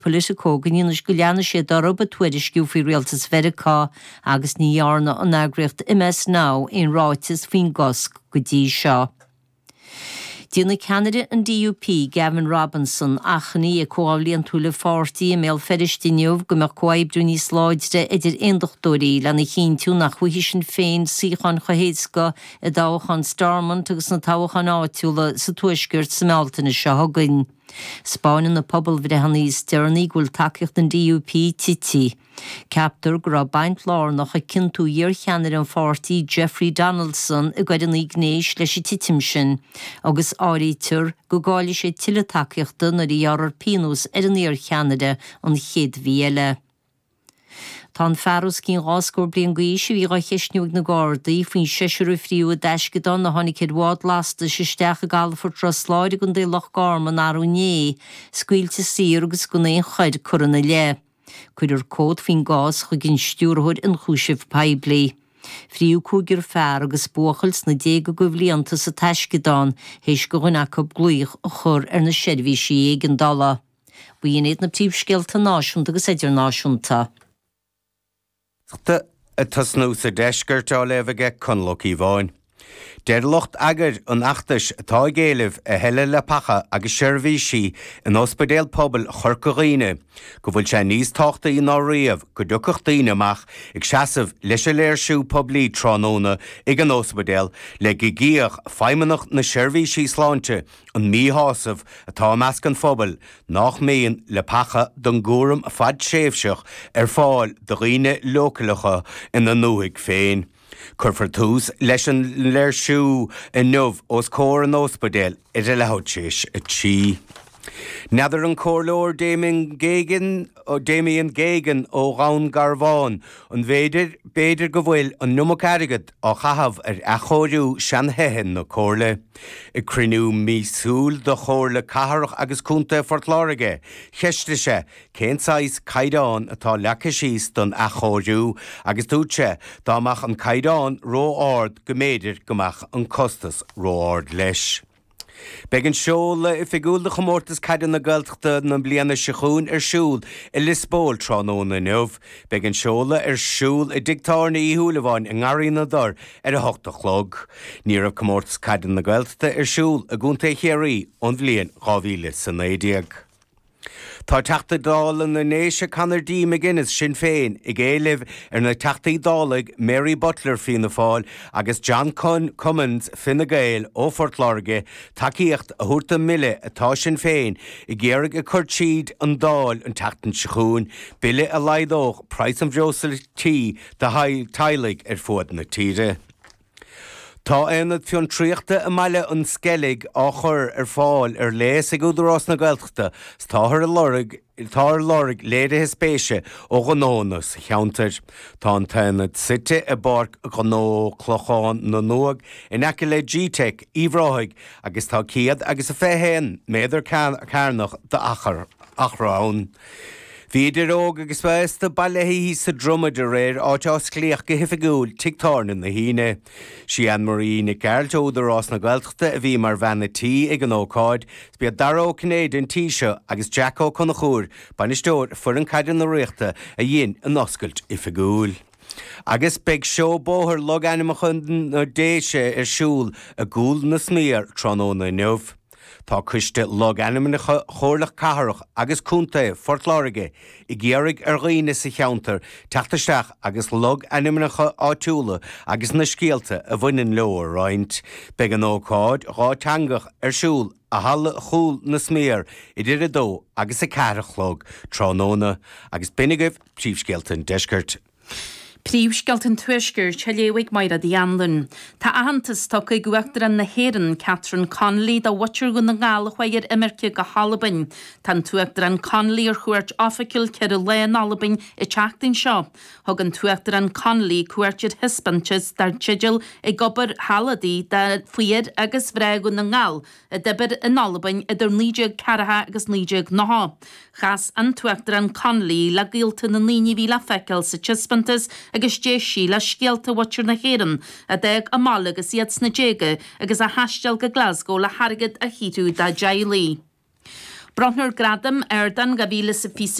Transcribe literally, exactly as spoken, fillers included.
politico gníanais go leanna sé darab a tuairisciú faoi rialtas Vericá agus ní dhearna an agriocht M S Now in ráitis faoin gosc go dtí seo. Dína Canada an D U P Gavin Robinson achanaí a cóáilíonn túla fórtaí mé ferristíneomh go mar coibbrú níos láidre idir aondachtúirí lena chin tú nach chuhí sin féin síchan chohéasca a dáchan Stormont agus na táchan áitiúla sa tuaisgurt sa mealtainna seo thugainn. Spáineann na pobl bhreithaníos dearnaí ghfuil takeíocht an D U P tití. Captar go raibh baint lár nach a cintú dhear cheannar an fórtaí Jeffrey Donaldson a gcuid an ignéis leis i titim sin, agus áirítear go gála sé tuile takeíochta na dhearar pínús ar an dhear cheannaire an chéad bhíile. Tá fearras cín gháscór blion gaoise bhí gá cheisniúg na Gardaí faoin seisiúr fríú a deiscadán na tháinig céad bhád lasta sisteach a galafar trasláide gon dé Loch Garman arúné, scuilte sír agus go éon chuid corna le. Cuidir cód faoin gás chu ginn stúrthúir in chúisih peblií. Fríú cúgur fear agus buachals na déga go bhblionanta sa teiscadán héis go ghine cub glúich a chur ar na seirbhísí éigean dala. Bhuion éad na príomhscéalta náisiúnta agus idirnáisiúnta. Tá a tasnú sa deisgurt á leibhige chunlaí bháin. Deir locht agar an achtais atá géalah a heile le pacha agus seirbhísí in ospidéal pobl chorcaghine, go bhfuil sé níos táchta í ná riamh go dúchach daoine amach ag seasamh leis a léirsú poblí tróna ag an ospidéal le gigíoch feimimeach na seirbhísí sláinte an míhásamh atá measc an phobal nach méon le pacha don gúram fad séimseach ar fáil do riine localacha in na nuaigh féin. Curfar tús leis an léirsú in nuamh os cór an ospidéal idir le háitis a tí. Neadar an córlóir Damien Gagan ó Damien Gagan ó Rán Garbháin an bhéidir béidir go bhfuil an numach airgad á chahabh ar a chóirú seanhéin na córla. I crinú mísúil do chórla catharach agus cúnta fortláirige, cheiste sé céntáis caidán atá lecha síos don a chóirú agus dúte dámach an caidán ró ard go méidir gomach an costas ró ard leis. Began seola i figúil de chomórtas caidan na gailteachta na bliana sichún ar siúl i Lisbol tróna nuamh, began seola ar siúl i dictárna íthúlaháin i ngarí na dar ar a hochta chlog. Níor chomórtas caidan na gailteachta ar siúl a gúnta chéirí ón bhliain gámhíle san éideag. Tá teachta dála na néise Conardí McGuinness sin féin i ggéileh ar na teachtaí dálaigh Mary Butler fin na fáil agus John Con Cummins fin na Gael ó Fortláirge takeíocht a thuirta mille atá sin féin i ggéirigh a chuir siad an dáil an teachtain sichún, bille a leidóch Price of Joseph T de hail tailig ar fud na tíre. Tá éanad fion tríochta a meile an skellig á chur ar fáil ar léas ag údarrás na gailteachta táthar a lorig táir lorig léide hispéise ó gnónas cheantar. Tá an tainad site a barc gnó chlocháin na nuag in aice le G-Tech íomhráthig agus tá ciad agus a féhéin méidir cairnach de achar achrán. Bhíidir óg agus bheasta bailthaí sa drumaidir réir áteás clíoch go hifigúil tictarna na híine. Si Anne-Marie na Geartódarrás na gailteachta a bhí mar bhena tí ag an ócáid, bhí daró cnéad an tíise agus Jacko Connachúr bainisteoir fur an caidan na riachta a dhéon an oscailt ifigúil. Agus beag seo bóthir log animachchun na déise ar siúl a gúil na smíar tróna nuamh. Tá cuiste log animna chórlach catharach agus cúnta fortláirige i ggéirigh ar ghaoine sa cheantar teachtasteach agus log animna áitiúla agus na scéalta a bhaineann leabhar roinnt. Beag an ócáid ráiteangach ar siúl a halla chúl na sméar i dtí a dó agus a carachlog tróna agus binigah príomhscéalta deisgurt. Príomhscéalt an tuaisgur teléigh maira dí anlan. Tá ahantas tá go gcuachtar an na héan Catherine Connolly dá watcher go na ngála chuir imirce go Halabain. Tá tuachtar an Connolly ar chuirt ofaiciil ceir a léan Halabain i teachtain seo. Thug an tuachtar an Connolly cuairtead hispantes dar tiidil i gobar Halladí de fuiad agus bhré go na ngál a debar in Halabain idir nídeag caratha agus nídeag náha. Chas an tuachtar an Connolly le gíalta na níní bhí le feiceil sa tispantas agus déisi le scialta watcher na héan a deag a mála agus iad sna déige agus a hastel go Glasgow le hargad a hitú da jailí. Bronner gradam ar dan gabíle sa fi